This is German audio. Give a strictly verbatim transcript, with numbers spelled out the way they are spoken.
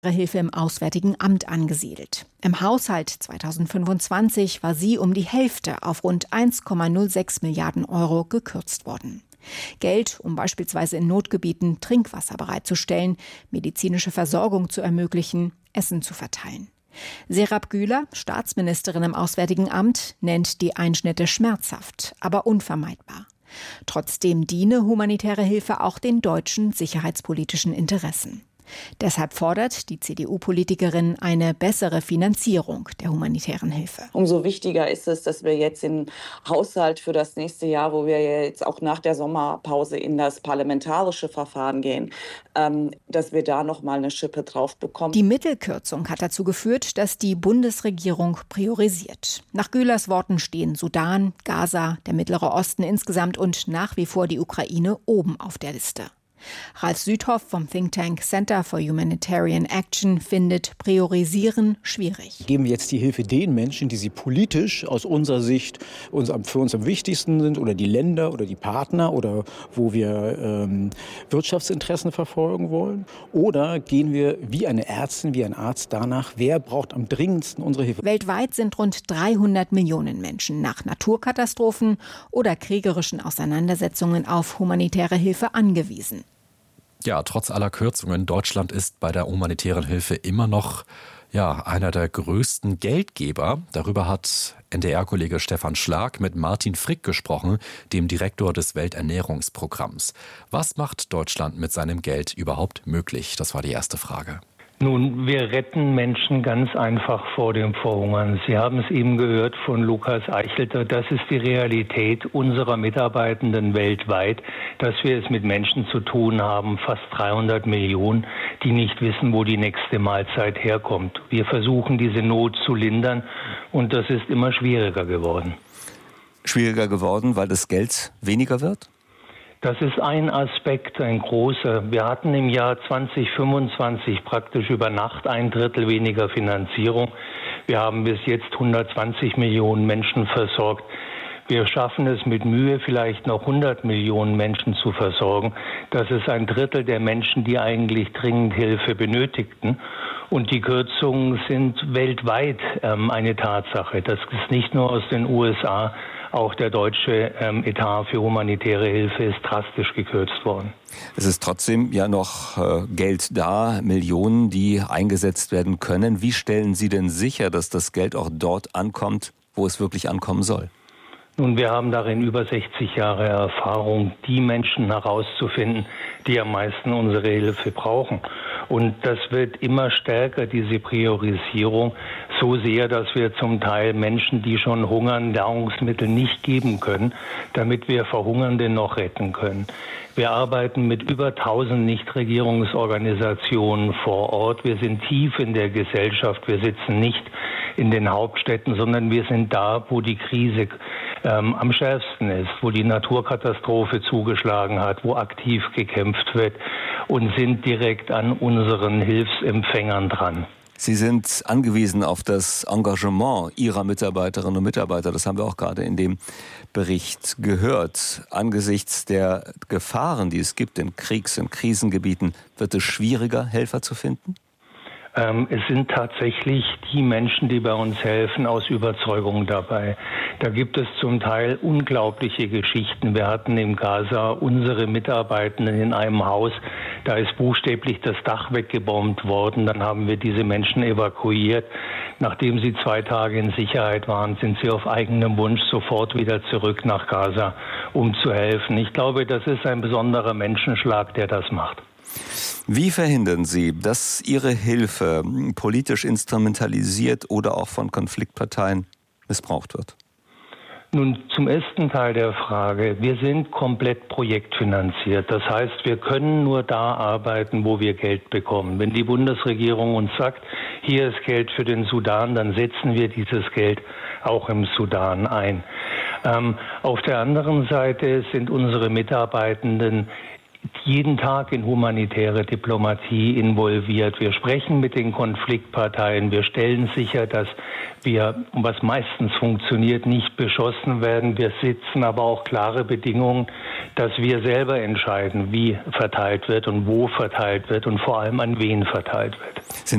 Hilfe im Auswärtigen Amt angesiedelt. Im Haushalt zweitausendfünfundzwanzig war sie um die Hälfte auf rund eins Komma null sechs Milliarden Euro gekürzt worden. Geld, um beispielsweise in Notgebieten Trinkwasser bereitzustellen, medizinische Versorgung zu ermöglichen, Essen zu verteilen. Serap Güler, Staatsministerin im Auswärtigen Amt, nennt die Einschnitte schmerzhaft, aber unvermeidbar. Trotzdem diene humanitäre Hilfe auch den deutschen sicherheitspolitischen Interessen. Deshalb fordert die C D U-Politikerin eine bessere Finanzierung der humanitären Hilfe. Umso wichtiger ist es, dass wir jetzt im Haushalt für das nächste Jahr, wo wir jetzt auch nach der Sommerpause in das parlamentarische Verfahren gehen, ähm, dass wir da noch mal eine Schippe drauf bekommen. Die Mittelkürzung hat dazu geführt, dass die Bundesregierung priorisiert. Nach Gülers Worten stehen Sudan, Gaza, der Mittlere Osten insgesamt und nach wie vor die Ukraine oben auf der Liste. Ralf Südhoff vom Think Tank Center for Humanitarian Action findet Priorisieren schwierig. Geben wir jetzt die Hilfe den Menschen, die sie politisch aus unserer Sicht uns, für uns am wichtigsten sind, oder die Länder oder die Partner oder wo wir ähm, Wirtschaftsinteressen verfolgen wollen? Oder gehen wir wie eine Ärztin, wie ein Arzt danach, wer braucht am dringendsten unsere Hilfe? Weltweit sind rund dreihundert Millionen Menschen nach Naturkatastrophen oder kriegerischen Auseinandersetzungen auf humanitäre Hilfe angewiesen. Ja, trotz aller Kürzungen, Deutschland ist bei der humanitären Hilfe immer noch ja, einer der größten Geldgeber. Darüber hat N D R-Kollege Stefan Schlag mit Martin Frick gesprochen, dem Direktor des Welternährungsprogramms. Was macht Deutschland mit seinem Geld überhaupt möglich? Das war die erste Frage. Nun, wir retten Menschen ganz einfach vor dem Verhungern. Sie haben es eben gehört von Lukas Eichelter. Das ist die Realität unserer Mitarbeitenden weltweit, dass wir es mit Menschen zu tun haben, fast dreihundert Millionen, die nicht wissen, wo die nächste Mahlzeit herkommt. Wir versuchen, diese Not zu lindern, und das ist immer schwieriger geworden. Schwieriger geworden, weil das Geld weniger wird? Das ist ein Aspekt, ein großer. Wir hatten im Jahr zweitausendfünfundzwanzig praktisch über Nacht ein Drittel weniger Finanzierung. Wir haben bis jetzt hundertzwanzig Millionen Menschen versorgt. Wir schaffen es mit Mühe, vielleicht noch hundert Millionen Menschen zu versorgen. Das ist ein Drittel der Menschen, die eigentlich dringend Hilfe benötigten. Und die Kürzungen sind weltweit ähm, eine Tatsache. Das ist nicht nur aus den U S A. Auch der deutsche ähm, Etat für humanitäre Hilfe ist drastisch gekürzt worden. Es ist trotzdem ja noch äh, Geld da, Millionen, die eingesetzt werden können. Wie stellen Sie denn sicher, dass das Geld auch dort ankommt, wo es wirklich ankommen soll? Nun, wir haben darin über sechzig Jahre Erfahrung, die Menschen herauszufinden, die am meisten unsere Hilfe brauchen. Und das wird immer stärker, diese Priorisierung, so sehr, dass wir zum Teil Menschen, die schon hungern, Nahrungsmittel nicht geben können, damit wir Verhungernde noch retten können. Wir arbeiten mit über tausend Nichtregierungsorganisationen vor Ort. Wir sind tief in der Gesellschaft. Wir sitzen nicht in den Hauptstädten, sondern wir sind da, wo die Krise ähm, am schärfsten ist, wo die Naturkatastrophe zugeschlagen hat, wo aktiv gekämpft wird, und sind direkt an unseren Hilfsempfängern dran. Sie sind angewiesen auf das Engagement Ihrer Mitarbeiterinnen und Mitarbeiter. Das haben wir auch gerade in dem Bericht gehört. Angesichts der Gefahren, die es gibt in Kriegs- und Krisengebieten, wird es schwieriger, Helfer zu finden? Ähm, es sind tatsächlich die Menschen, die bei uns helfen, aus Überzeugung dabei. Da gibt es zum Teil unglaubliche Geschichten. Wir hatten im Gaza unsere Mitarbeitenden in einem Haus, da ist buchstäblich das Dach weggebombt worden. Dann haben wir diese Menschen evakuiert. Nachdem sie zwei Tage in Sicherheit waren, sind sie auf eigenem Wunsch sofort wieder zurück nach Gaza, um zu helfen. Ich glaube, das ist ein besonderer Menschenschlag, der das macht. Wie verhindern Sie, dass Ihre Hilfe politisch instrumentalisiert oder auch von Konfliktparteien missbraucht wird? Nun, zum ersten Teil der Frage. Wir sind komplett projektfinanziert. Das heißt, wir können nur da arbeiten, wo wir Geld bekommen. Wenn die Bundesregierung uns sagt, hier ist Geld für den Sudan, dann setzen wir dieses Geld auch im Sudan ein. Ähm, auf der anderen Seite sind unsere Mitarbeitenden jeden Tag in humanitäre Diplomatie involviert. Wir sprechen mit den Konfliktparteien. Wir stellen sicher, dass wir, was meistens funktioniert, nicht beschossen werden. Wir setzen aber auch klare Bedingungen, dass wir selber entscheiden, wie verteilt wird und wo verteilt wird und vor allem an wen verteilt wird.